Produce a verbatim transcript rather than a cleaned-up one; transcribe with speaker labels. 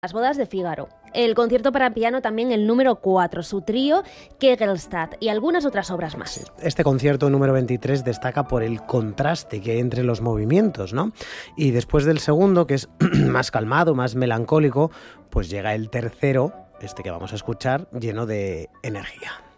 Speaker 1: Las bodas de Fígaro, el concierto para piano también el número cuatro, su trío Kegelstadt y algunas otras obras más.
Speaker 2: Sí. Este concierto número veintitrés destaca por el contraste que hay entre los movimientos, ¿no? Y después del segundo, que es más calmado, más melancólico, pues llega el tercero, este que vamos a escuchar, lleno de energía.